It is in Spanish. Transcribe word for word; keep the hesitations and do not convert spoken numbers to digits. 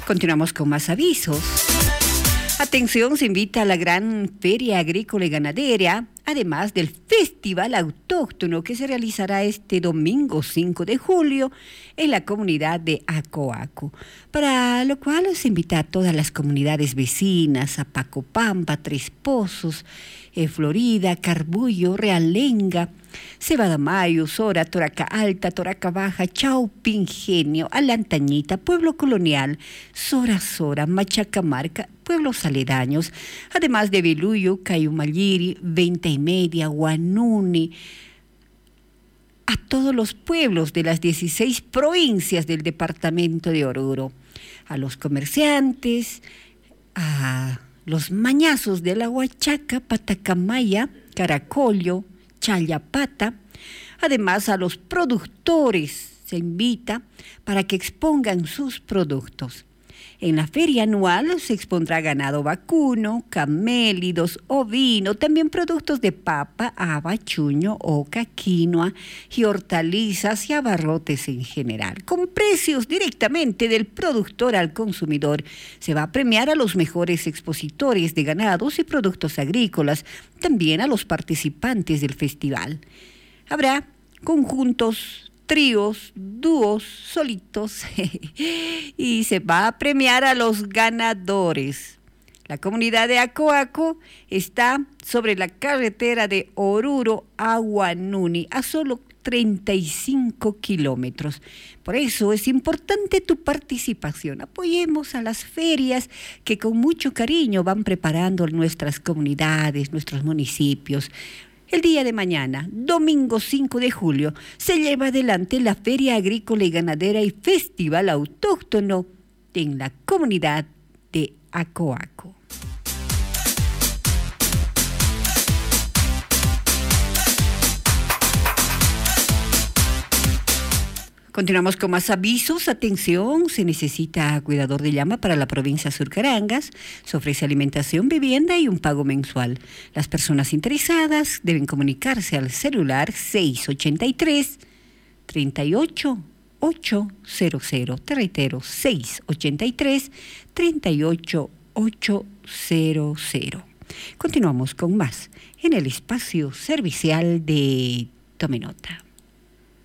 Continuamos con más avisos. Atención, se invita a la gran Feria Agrícola y Ganadera, además del Festival Autóctono que se realizará este domingo cinco de julio en la comunidad de Acoaco, para lo cual se invita a todas las comunidades vecinas, a Pacopampa, Tres Pozos, eh, Florida, Carbullo, Realenga, Cebada Mayo, Sora, Toraca Alta, Toraca Baja, Chaupingenio, Alantañita, Pueblo Colonial, Sora Sora, Machacamarca, pueblos aledaños, además de Beluyo, Cayumayiri, Venta y Media, Guanuni, a todos los pueblos de las dieciséis provincias del departamento de Oruro, a los comerciantes, a los mañazos de la Huachaca, Patacamaya, Caracollo, Chayapata, además a los productores se invita para que expongan sus productos. En la feria anual se expondrá ganado vacuno, camélidos, ovino, también productos de papa, haba, chuño, oca, quinoa y hortalizas y abarrotes en general. Con precios directamente del productor al consumidor, se va a premiar a los mejores expositores de ganados y productos agrícolas, también a los participantes del festival. Habrá conjuntos, tríos, dúos, solitos y se va a premiar a los ganadores. La comunidad de Acoaco está sobre la carretera de Oruro a Guanuni, a solo treinta y cinco kilómetros. Por eso es importante tu participación. Apoyemos a las ferias que con mucho cariño van preparando nuestras comunidades, nuestros municipios. El día de mañana, domingo cinco de julio, se lleva adelante la Feria Agrícola y Ganadera y Festival Autóctono en la comunidad de Acoaco. Continuamos con más avisos. Atención, se necesita cuidador de llama para la provincia de Surcarangas. Se ofrece alimentación, vivienda y un pago mensual. Las personas interesadas deben comunicarse al celular seis ochenta y tres, treinta y ocho, ochocientos. Te reitero, seis ochenta y tres, treinta y ocho, ochocientos. Continuamos con más en el espacio servicial de Tome Nota.